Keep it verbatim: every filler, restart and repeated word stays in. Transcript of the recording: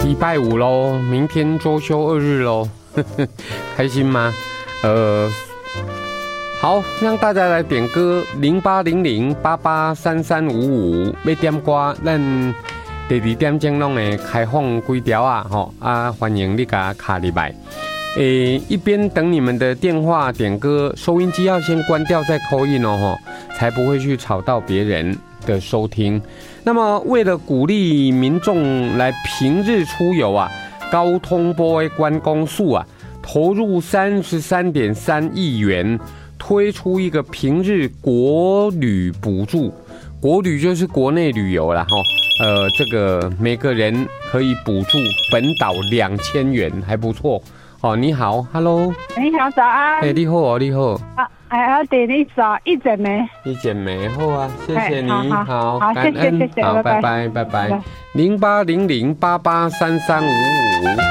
礼拜五喽，明天周休二日喽，开心吗？呃，好，让大家来点歌，零八零零八八三三五五，要点歌，咱第二点钟拢会开放几条啊，吼啊，欢迎你甲卡入来。诶，一边等你们的电话点歌，收音机要先关掉再call in哦，吼，才不会去吵到别人的收听。那么，为了鼓励民众来平日出游啊，高通波的观光署啊，投入三十三点三亿元，推出一个平日国旅补助。国旅就是国内旅游啦，哈，呃，这个每个人可以补助本岛两千元，还不错。哦，你好 ，Hello， 你好，早安。 哎，你好哦，你好。 啊，还要点你早一整枚。 一整枚，好啊，谢谢你， 好， 好， 好，谢谢，谢谢， 好，拜拜，拜拜，零八零零八八三三五五。